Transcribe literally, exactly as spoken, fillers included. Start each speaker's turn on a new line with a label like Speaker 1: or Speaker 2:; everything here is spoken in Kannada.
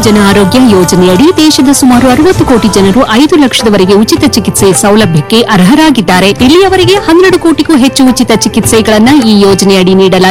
Speaker 1: ಜನ ಆರೋಗ್ಯ ಯೋಜನೆಯಡಿ ದೇಶದ ಸುಮಾರು ಅರವತ್ತು ಕೋಟಿ ಜನರು ಐದು ಲಕ್ಷದವರೆಗೆ ಉಚಿತ ಚಿಕಿತ್ಸೆ ಸೌಲಭ್ಯಕ್ಕೆ ಅರ್ಹರಾಗಿದ್ದಾರೆ. ಇಲ್ಲಿಯವರೆಗೆ ಹನ್ನೆರಡು ಕೋಟಿಗೂ ಹೆಚ್ಚು ಉಚಿತ ಚಿಕಿತ್ಸೆಗಳನ್ನ ಈ ಯೋಜನೆಯಡಿ ನೀಡಲಾಗಿದೆ.